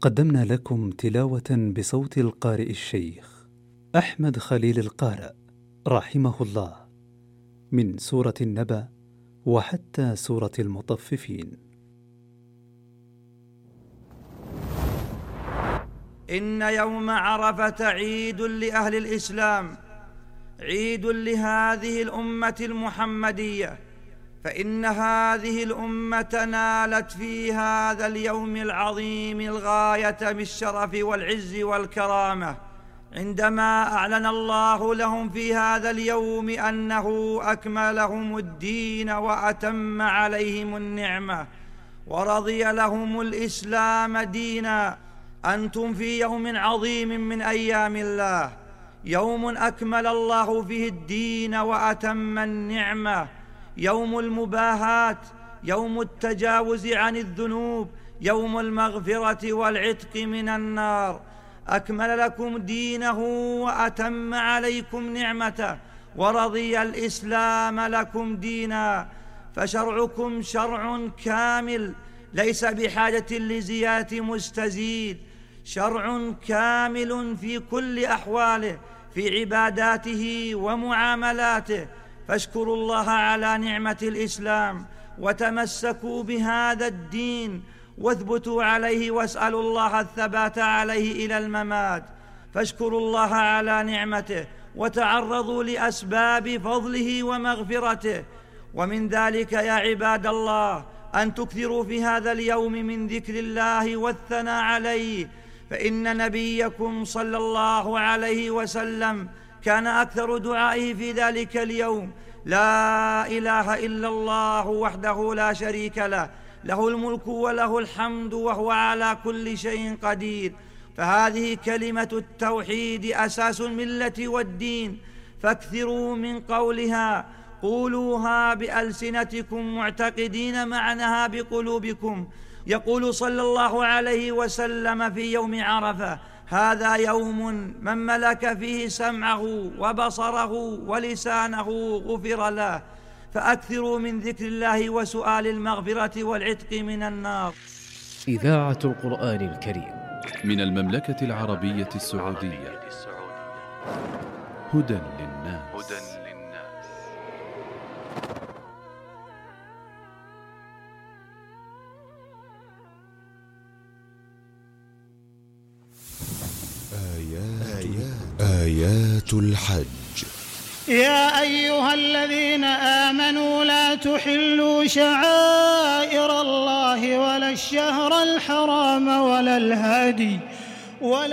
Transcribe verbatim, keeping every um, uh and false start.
قدمنا لكم تلاوة بصوت القارئ الشيخ أحمد خليل القارئ رحمه الله من سورة النبأ وحتى سورة المطففين. إن يوم عرفة عيد لأهل الإسلام، عيد لهذه الأمة المحمدية، فإن هذه الأمة نالت في هذا اليوم العظيم الغاية بالشرف والعز والكرامة، عندما أعلن الله لهم في هذا اليوم أنه أكمل لهم الدين وأتم عليهم النعمة ورضي لهم الإسلام دينا. أنتم في يوم عظيم من أيام الله، يوم أكمل الله فيه الدين وأتم النعمة، يوم المباهات، يوم التجاوز عن الذنوب، يوم المغفرة والعتق من النار. أكمل لكم دينه وأتم عليكم نعمته ورضي الإسلام لكم دينا، فشرعكم شرع كامل ليس بحاجة لزيادة مستزيد، شرع كامل في كل أحواله، في عباداته ومعاملاته. فاشكروا الله على نعمة الإسلام وتمسكوا بهذا الدين واثبتوا عليه واسألوا الله الثبات عليه إلى الممات. فاشكروا الله على نعمته وتعرضوا لأسباب فضله ومغفرته. ومن ذلك يا عباد الله أن تكثروا في هذا اليوم من ذكر الله والثناء عليه، فإن نبيكم صلى الله عليه وسلم كان أكثر دعائه في ذلك اليوم: لا إله إلا الله وحده لا شريك له، له الملك وله الحمد وهو على كل شيء قدير. فهذه كلمة التوحيد أساس الملة والدين، فاكثروا من قولها، قولوها بألسنتكم معتقدين معناها بقلوبكم. يقول صلى الله عليه وسلم في يوم عرفة: هذا يوم من ملك فيه سمعه وبصره ولسانه غفر له. فأكثروا من ذكر الله وسؤال المغفرة والعتق من النار. إذاعة القرآن الكريم من المملكة العربية السعودية. هدى للناس. آيات, آيات الحج. يا أيها الذين آمنوا لا تحلوا شعائر الله ولا الشهر الحرام ولا الهدي ولا